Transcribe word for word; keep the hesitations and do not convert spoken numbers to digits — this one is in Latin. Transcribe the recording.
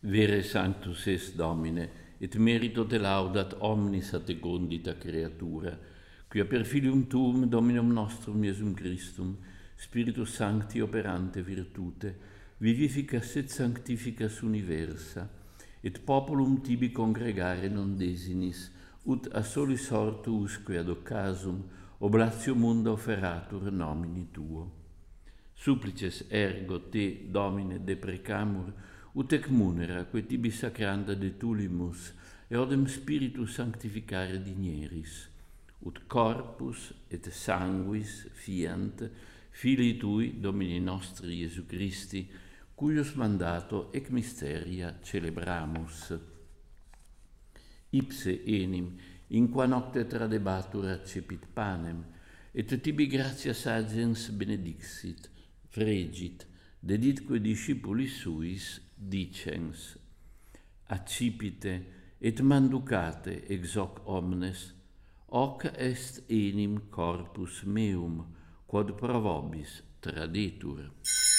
Vere sanctus est Domine, et merito te laudat omnis ate condita creatura, quia per filium tuum Dominum nostrum Iesum Christum, Spiritus Sancti operante virtute, vivificas et sanctificas universa, et populum tibi congregare non desinis, ut a solis hortu usque ad occasum oblatio munda offeratur nomini tuo. Supplices ergo te, Domine, deprecamur, ut ec munera, que tibi sacranda de tulimus, eodem Spiritus sanctificare digneris, ut corpus et sanguis fiant, Filii tui, Domini nostri Iesu Christi, cuius mandato ec mysteria celebramus. Ipse enim, in qua nocte tradebatur accepit panem, et tibi gratias agens benedixit, fregit, deditque discipulis suis, dicens, accipite et manducate ex hoc omnes, hoc est enim corpus meum, quod pro vobis tradetur.